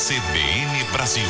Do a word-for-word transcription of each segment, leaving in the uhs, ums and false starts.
C B N Brasil.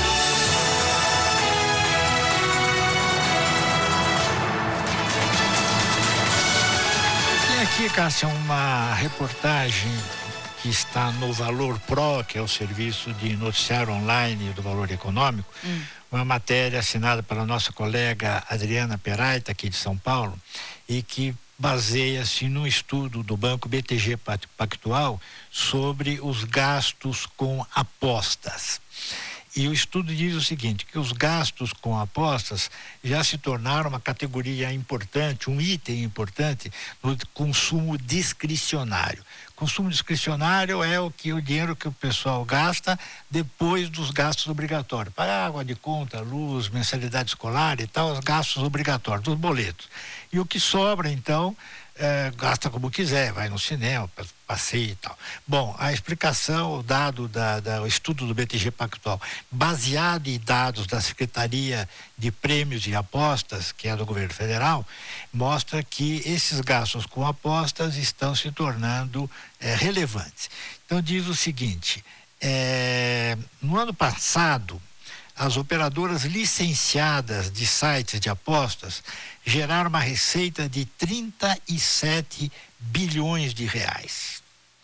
Tem aqui, Cássia, uma reportagem que está no Valor Pro, que é o serviço de noticiário online do Valor Econômico, hum. uma matéria assinada pela nossa colega Adriana Peraita, aqui de São Paulo, e que baseia-se num estudo do Banco B T G Pactual sobre os gastos com apostas. E o estudo diz o seguinte, que os gastos com apostas já se tornaram uma categoria importante, um item importante no consumo discricionário. Consumo discricionário é o que o dinheiro que o pessoal gasta depois dos gastos obrigatórios. Para água de conta, luz, mensalidade escolar e tal, os gastos obrigatórios, dos boletos. E o que sobra, então, é, gasta como quiser, vai no cinema, passeia e tal. Bom, a explicação, o dado, da, da, o estudo do B T G Pactual, baseado em dados da Secretaria de Prêmios e Apostas, que é do governo federal, mostra que esses gastos com apostas estão se tornando é, relevantes. Então, diz o seguinte, é, no ano passado, as operadoras licenciadas de sites de apostas geraram uma receita de trinta e sete bilhões de reais.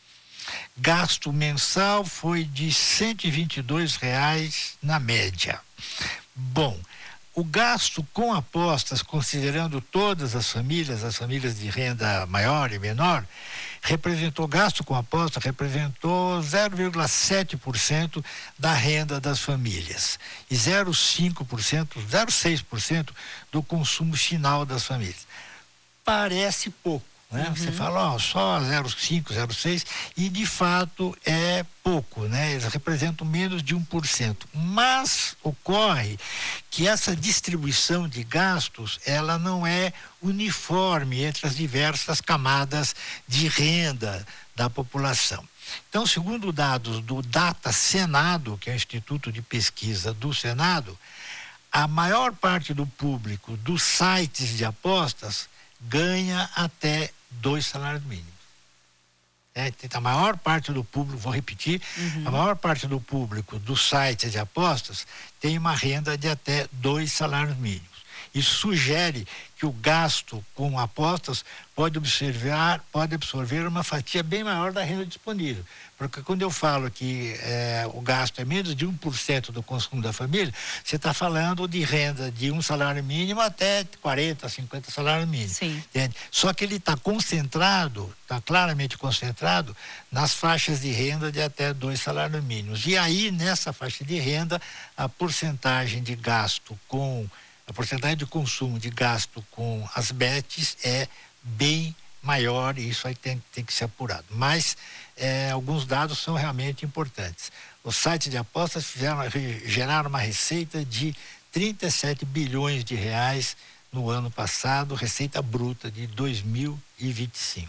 Gasto mensal foi de cento e vinte e dois reais na média. Bom, o gasto com apostas, considerando todas as famílias, as famílias de renda maior e menor, representou, gasto com aposta, representou zero vírgula sete por cento da renda das famílias e zero vírgula cinco por cento, zero vírgula seis por cento do consumo final das famílias. Parece pouco, né? Uhum. Você fala, ó, só zero vírgula cinco, zero vírgula seis e de fato é pouco, né? Eles representam menos de um por cento. Mas ocorre que essa distribuição de gastos, ela não é uniforme entre as diversas camadas de renda da população. Então, segundo dados do Data Senado, que é o Instituto de Pesquisa do Senado, a maior parte do público dos sites de apostas ganha até dois salários mínimos. É, a maior parte do público, vou repetir, uhum. a maior parte do público dos sites de apostas tem uma renda de até dois salários mínimos. Isso sugere que o gasto com apostas pode observar, pode absorver uma fatia bem maior da renda disponível. Porque quando eu falo que é, o gasto é menos de um por cento do consumo da família, você está falando de renda de um salário mínimo até quarenta, cinquenta salários mínimos. Sim. Entende? Só que ele está concentrado, está claramente concentrado nas faixas de renda de até dois salários mínimos. E aí, nessa faixa de renda, a porcentagem de gasto com a porcentagem de consumo de gasto com as bets é bem maior e isso aí tem, tem que ser apurado. Mas é, alguns dados são realmente importantes. Os sites de apostas fizeram, geraram uma receita de trinta e sete bilhões de reais no ano passado, receita bruta de dois mil e vinte e cinco.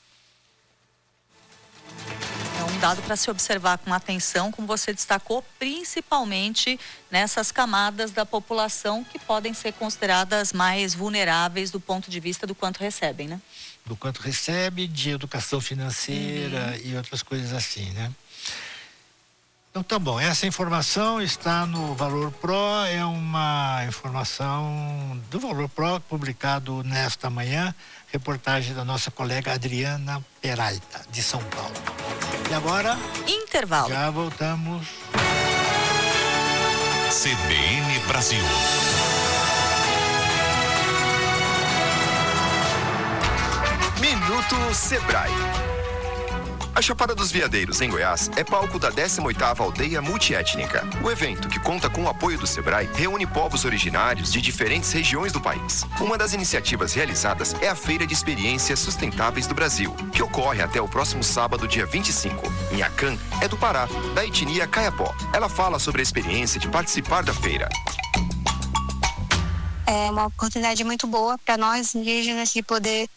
É um dado para se observar com atenção, como você destacou, principalmente nessas camadas da população que podem ser consideradas mais vulneráveis do ponto de vista do quanto recebem, né? Do quanto recebe, de educação financeira uhum. e outras coisas assim, né? Então tá bom, essa informação está no Valor Pro, é uma informação do Valor Pro publicado nesta manhã, reportagem da nossa colega Adriana Peraita, de São Paulo. E agora? Intervalo. Já voltamos. C B N Brasil. Minuto Sebrae. A Chapada dos Veadeiros, em Goiás, é palco da décima oitava Aldeia Multiétnica. O evento, que conta com o apoio do Sebrae, reúne povos originários de diferentes regiões do país. Uma das iniciativas realizadas é a Feira de Experiências Sustentáveis do Brasil, que ocorre até o próximo sábado, dia vinte e cinco. Inhacan é do Pará, da etnia Caiapó. Ela fala sobre a experiência de participar da feira. É uma oportunidade muito boa para nós indígenas de poder